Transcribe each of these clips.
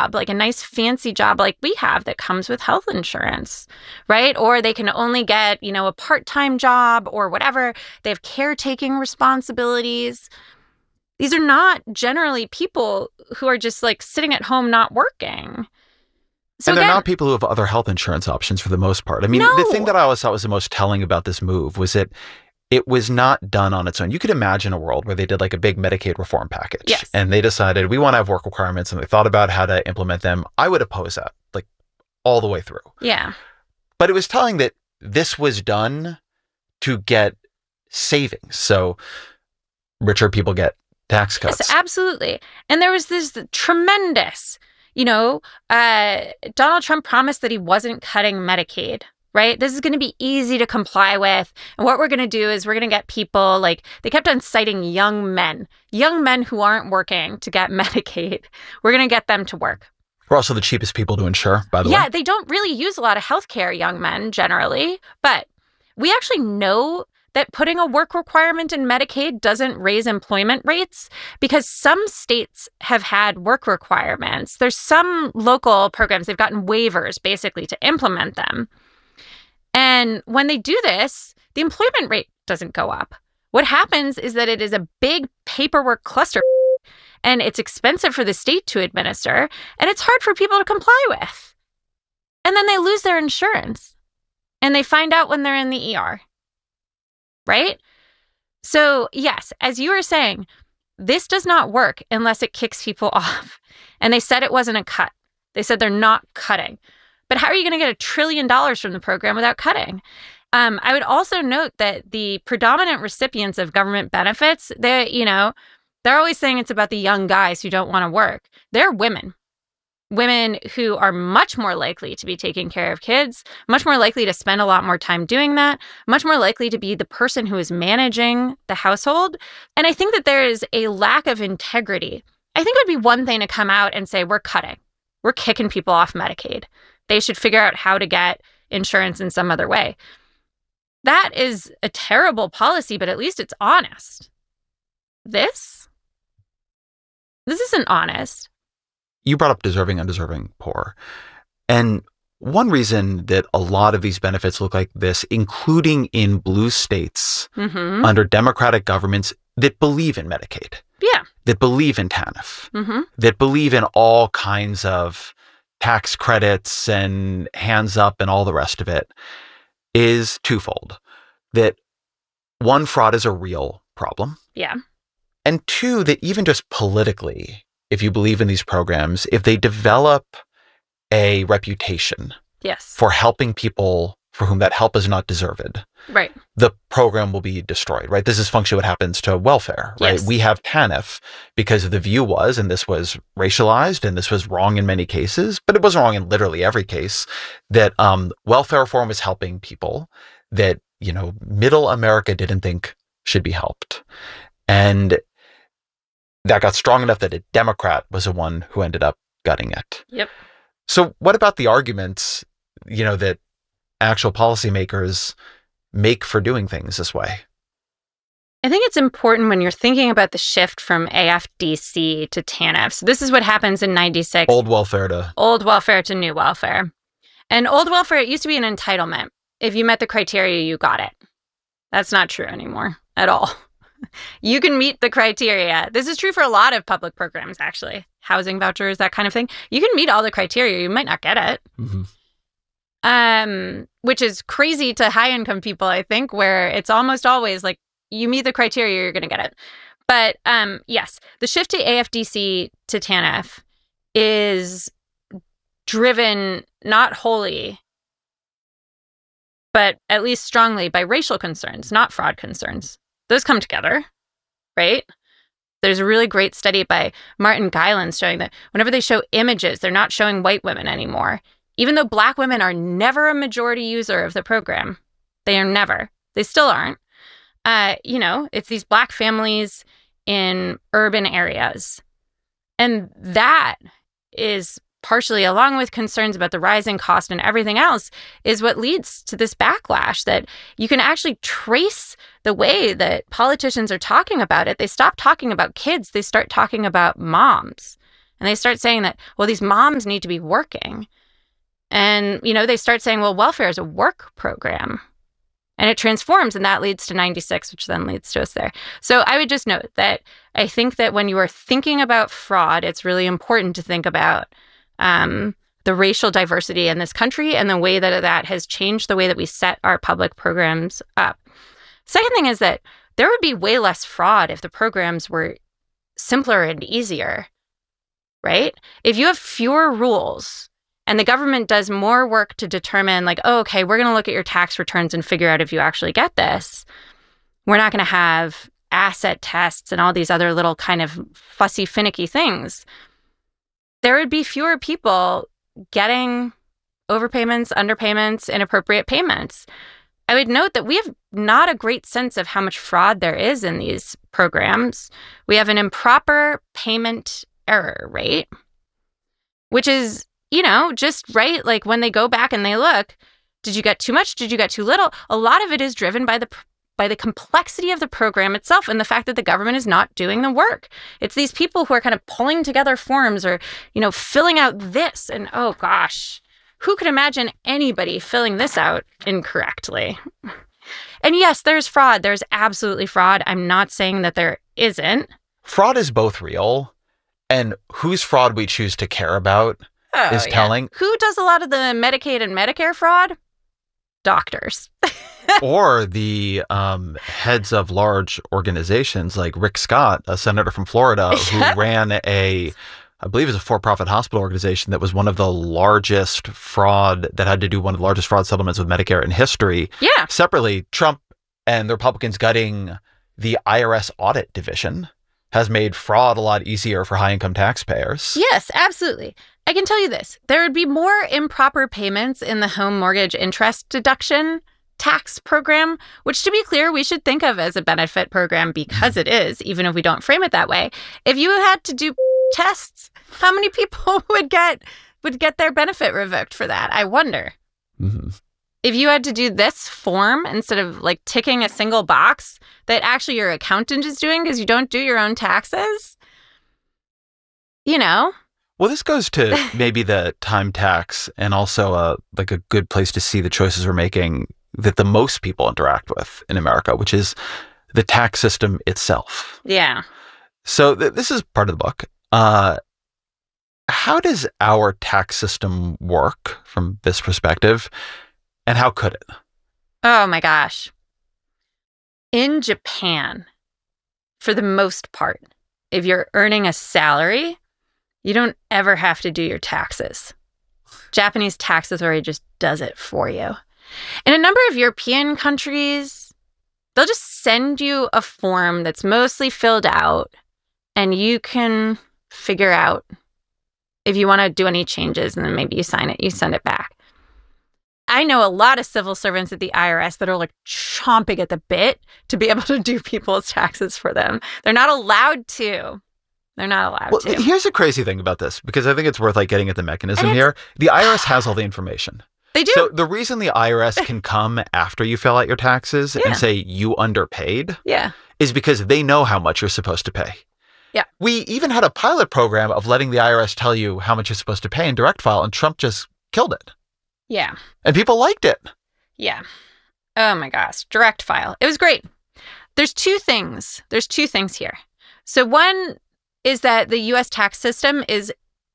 job, like a nice fancy job like we have that comes with health insurance, right? Or they can only get, a part-time job or whatever. They have caretaking responsibilities. These are not generally people who are just like sitting at home not working. So and they're again, not people who have other health insurance options for the most part. I mean, No. The thing that I always thought was the most telling about this move was that it was not done on its own. You could imagine a world where they did like a big Medicaid reform package. Yes. And they decided we want to have work requirements and they thought about how to implement them. I would oppose that like all the way through. Yeah. But it was telling that this was done to get savings. So richer people get tax cuts. Yes, absolutely. And there was this tremendous, Donald Trump promised that he wasn't cutting Medicaid, right? This is going to be easy to comply with. And what we're going to do is we're going to get people like, they kept on citing young men who aren't working to get Medicaid. We're going to get them to work. We're also the cheapest people to insure, by the way. Yeah, they don't really use a lot of healthcare, young men generally. But we actually know that putting a work requirement in Medicaid doesn't raise employment rates because some states have had work requirements. There's some local programs, they've gotten waivers basically to implement them. And when they do this, the employment rate doesn't go up. What happens is that it is a big paperwork cluster and it's expensive for the state to administer and it's hard for people to comply with. And then they lose their insurance and they find out when they're in the ER. Right? So, yes, as you were saying, this does not work unless it kicks people off. And they said it wasn't a cut. They said they're not cutting. But how are you going to get $1 trillion from the program without cutting? I would also note that the predominant recipients of government benefits, they're always saying it's about the young guys who don't want to work. They're women who are much more likely to be taking care of kids, much more likely to spend a lot more time doing that, much more likely to be the person who is managing the household. And I think that there is a lack of integrity. I think it would be one thing to come out and say, we're cutting. We're kicking people off Medicaid. They should figure out how to get insurance in some other way. That is a terrible policy, but at least it's honest. This isn't honest. You brought up deserving, undeserving, poor. And one reason that a lot of these benefits look like this, including in blue states under Democratic governments that believe in Medicaid, that believe in TANF, that believe in all kinds of tax credits and hands up and all the rest of it, is twofold. That one, fraud is a real problem. Yeah. And two, that even just politically, if you believe in these programs, if they develop a reputation for helping people for whom that help is not deserved, right, the program will be destroyed, right? This is functionally what happens to welfare, right? Yes. We have TANF because the view was, and this was racialized and this was wrong in many cases, but it wasn't wrong in literally every case, that welfare reform was helping people that, middle America didn't think should be helped. And that got strong enough that a Democrat was the one who ended up gutting it. Yep. So what about the arguments, that actual policymakers make for doing things this way? I think it's important when you're thinking about the shift from AFDC to TANF. So this is what happens in 96. Old welfare to new welfare. And old welfare, it used to be an entitlement. If you met the criteria, you got it. That's not true anymore at all. You can meet the criteria. This is true for a lot of public programs, actually. Housing vouchers, that kind of thing. You can meet all the criteria. You might not get it. Which is crazy to high-income people, I think, where it's almost always like, you meet the criteria, you're going to get it. But yes, the shift to AFDC to TANF is driven not wholly, but at least strongly by racial concerns, not fraud concerns. Those come together, right? There's a really great study by Martin Gylens showing that whenever they show images, they're not showing white women anymore. Even though Black women are never a majority user of the program. They are never. They still aren't. It's these Black families in urban areas. And that is partially, along with concerns about the rising cost and everything else, is what leads to this backlash that you can actually trace the way that politicians are talking about it. They stop talking about kids. They start talking about moms And they start saying that, well, these moms need to be working. And, they start saying, well, welfare is a work program. And it transforms, and that leads to 96, which then leads to us there. So I would just note that I think that when you are thinking about fraud, it's really important to think about the racial diversity in this country and the way that that has changed the way that we set our public programs up. Second thing is that there would be way less fraud if the programs were simpler and easier, right? If you have fewer rules, and the government does more work to determine, like, oh, okay, we're going to look at your tax returns and figure out if you actually get this. We're not going to have asset tests and all these other little kind of fussy, finicky things. There would be fewer people getting overpayments, underpayments, inappropriate payments. I would note that we have not a great sense of how much fraud there is in these programs. We have an improper payment error rate, which is just right. Like when they go back and they look, did you get too much? Did you get too little? A lot of it is driven by the complexity of the program itself and the fact that the government is not doing the work. It's these people who are kind of pulling together forms or, filling out this. And oh gosh, who could imagine anybody filling this out incorrectly? And yes, there's fraud. There's absolutely fraud. I'm not saying that there isn't. Fraud is both real, and whose fraud we choose to care about is telling. Who does a lot of the Medicaid and Medicare fraud? Doctors. Or the heads of large organizations like Rick Scott, a senator from Florida, who ran I believe it was a for-profit hospital organization that was one of the largest fraud, that had to do one of the largest fraud settlements with Medicare in history. Yeah. Separately, Trump and the Republicans gutting the IRS audit division has made fraud a lot easier for high-income taxpayers. Yes, absolutely. I can tell you this. There would be more improper payments in the home mortgage interest deduction tax program, which, to be clear, we should think of as a benefit program because it is, even if we don't frame it that way. If you had to do tests, how many people would get their benefit revoked for that? I wonder. Mm-hmm. If you had to do this form instead of like ticking a single box that actually your accountant is doing because you don't do your own taxes, Well, this goes to maybe the time tax and also a good place to see the choices we're making that the most people interact with in America, which is the tax system itself. Yeah. So this is part of the book. How does our tax system work from this perspective, and how could it? Oh my gosh. In Japan, for the most part, if you're earning a salary, you don't ever have to do your taxes. Japanese tax authority just does it for you. In a number of European countries, they'll just send you a form that's mostly filled out, and you can figure out if you want to do any changes, and then maybe you sign it, you send it back. I know a lot of civil servants at the IRS that are like chomping at the bit to be able to do people's taxes for them. They're not allowed to. They're not allowed to. Here's a crazy thing about this, because I think it's worth getting at the mechanism here. The IRS has all the information. They do. So the reason the IRS can come after you fill out your taxes and say you underpaid is because they know how much you're supposed to pay. Yeah. We even had a pilot program of letting the IRS tell you how much you're supposed to pay in direct file, and Trump just killed it. Yeah. And people liked it. Yeah. Oh my gosh. Direct file. It was great. There's two things here. So one is that the U.S. tax system is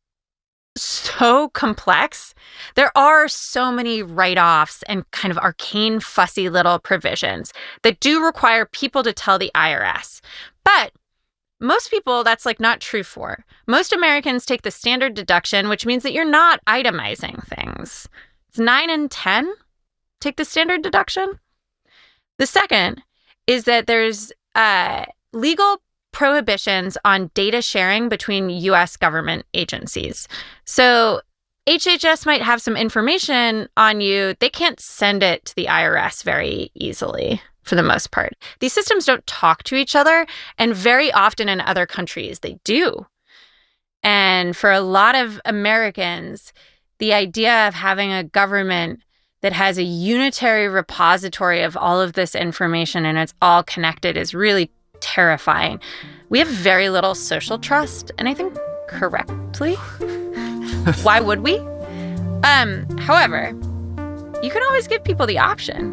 so complex. There are so many write-offs and kind of arcane, fussy little provisions that do require people to tell the IRS. But most people, that's not true for. Most Americans take the standard deduction, which means that you're not itemizing things. It's 9 and 10 take the standard deduction. The second is that there's legal prohibitions on data sharing between U.S. government agencies. So HHS might have some information on you. They can't send it to the IRS very easily for the most part. These systems don't talk to each other, and very often in other countries they do. And for a lot of Americans, the idea of having a government that has a unitary repository of all of this information and it's all connected is really terrifying. We have very little social trust, and I think correctly. Why would we? However, you can always give people the option.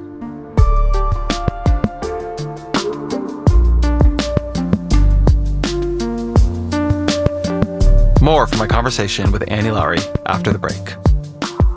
More from my conversation with Annie Lowrey after the break.